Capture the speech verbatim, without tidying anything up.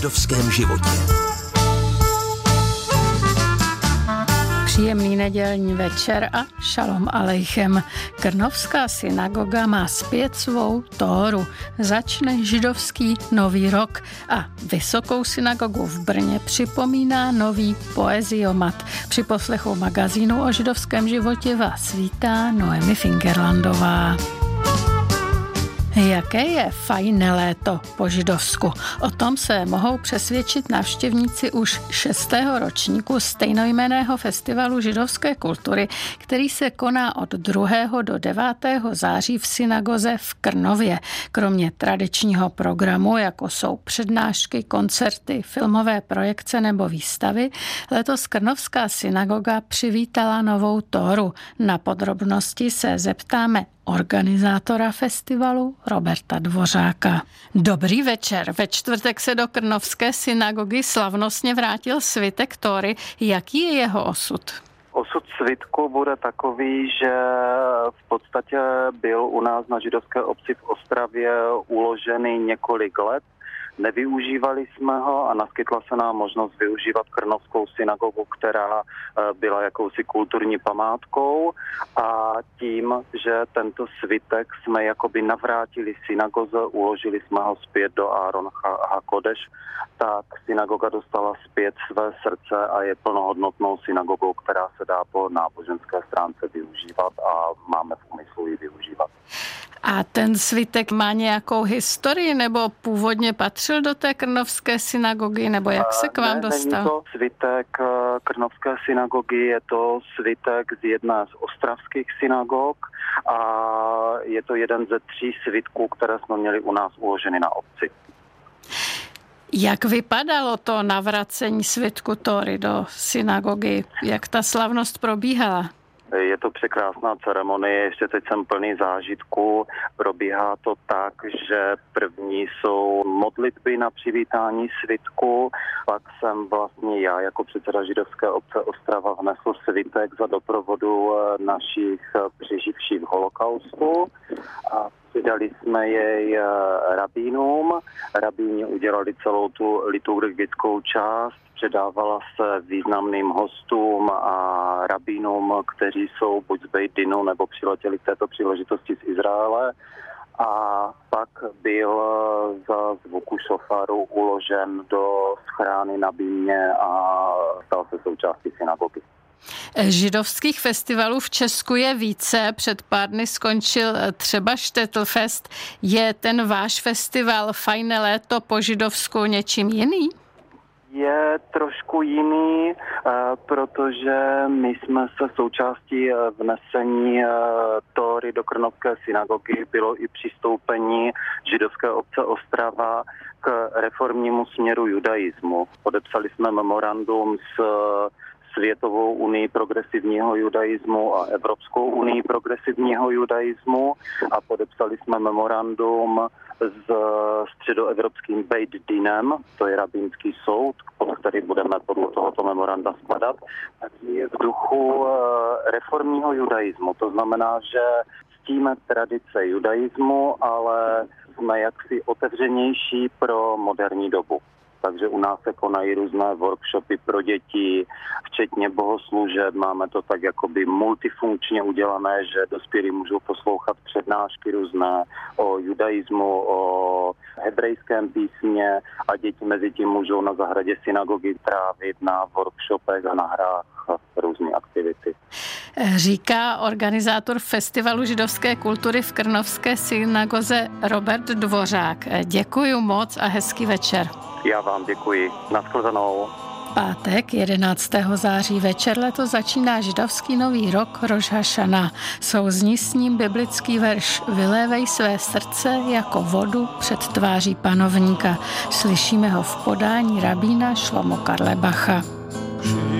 židovském životě. Příjemný nedělní večer a šalom alejchem. Krnovská synagoga má zpět svou tóru. Začne židovský nový rok a Vysokou synagogu v Brně připomíná nový poeziomat. Při poslechu magazínu o židovském životě vás vítá Noemi Fingerlandová. Jaké je fajné léto po židovsku? O tom se mohou přesvědčit návštěvníci už šestého ročníku stejnojmenného festivalu židovské kultury, který se koná od druhého do devátého září v synagoze v Krnově. Kromě tradičního programu, jako jsou přednášky, koncerty, filmové projekce nebo výstavy, letos Krnovská synagoga přivítala novou tóru. Na podrobnosti se zeptáme organizátora festivalu Roberta Dvořáka. Dobrý večer. Ve čtvrtek se do Krnovské synagogy slavnostně vrátil svitek tóry. Jaký je jeho osud? Osud svitku bude takový, že v podstatě byl u nás na židovské obci v Ostravě uložený několik let. Nevyužívali jsme ho a naskytla se nám možnost využívat Krnovskou synagogu, která byla jakousi kulturní památkou, a tím, že tento svitek jsme jakoby navrátili synagoze, uložili jsme ho zpět do Áron HaKodeš, tak synagoga dostala zpět své srdce a je plnohodnotnou synagogou, která se dá po náboženské stránce využívat a máme v úmyslu ji využívat. A ten svitek má nějakou historii, nebo původně patřil do té Krnovské synagogy, nebo jak se k vám ne, dostal? Není to svitek Krnovské synagogy, je to svitek z jedné z ostravských synagog a je to jeden ze tří svitků, které jsme měli u nás uloženy na obci. Jak vypadalo to navracení svitku tóry do synagogy? Jak ta slavnost probíhala? Je to překrásná ceremonie, ještě teď jsem plný zážitků. Probíhá to tak, že první jsou modlitby na přivítání svitku, pak jsem vlastně já jako předseda židovské obce Ostrava vnesl svitek za doprovodu našich přeživších holokaustu a přidali jsme jej rabínům. Rabíni udělali celou tu liturgickou část, předávala se významným hostům a rabínům, kteří jsou buď z Bejt Dinu nebo přiletěli k této příležitosti z Izraele. A pak byl za zvuku šofaru uložen do schrány na Bímě a stal se součástí synagogy. Židovských festivalů v Česku je více. Před pár dny skončil třeba Štetlfest. Je ten váš festival Fajné léto po židovsku něčím jiný? Je trošku jiný, protože my jsme se součástí vnesení tóry do Krnovské synagogy bylo i přistoupení židovské obce Ostrava k reformnímu směru judaismu. Podepsali jsme memorandum s Světovou unii progresivního judaismu a Evropskou unii progresivního judaismu a podepsali jsme memorandum s středoevropským Bejt Dinem, to je rabínský soud, pod který budeme podle tohoto memoranda spadat, tak je v duchu reformního judaismu. To znamená, že ctíme tradice judaismu, ale jsme jaksi otevřenější pro moderní dobu. Takže u nás se konají různé workshopy pro děti, včetně bohoslužeb. Máme to tak jakoby multifunkčně udělané, že dospělí můžou poslouchat přednášky různé o judaismu, o hebrejském písmě a děti mezi tím můžou na zahradě synagogy trávit na workshopech a na hrách různé aktivity. Říká organizátor festivalu židovské kultury v Krnovské synagoze Robert Dvořák. Děkuji moc a hezký večer. Já vám děkuji. Nashledanou. Pátek jedenáctého září večer letos začíná židovský nový rok Roš Hašana. Souzní s ním biblický verš Vylévej své srdce jako vodu před tváří panovníka. Slyšíme ho v podání rabína Šlomo Karlebacha.